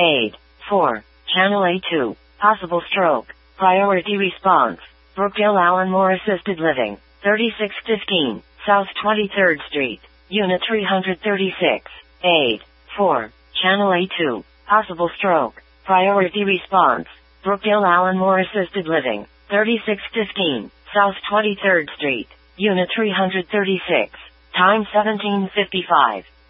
Aid. 4. Channel A2. Possible stroke. Priority response. Brookdale Alan Moore Assisted Living. 3615 South 23rd Street. Unit 336. Aid. 4. Channel A2. Possible stroke. Priority response. Brookdale Alan Moore Assisted Living. 3615 South 23rd Street. Unit 336. Time 17:55.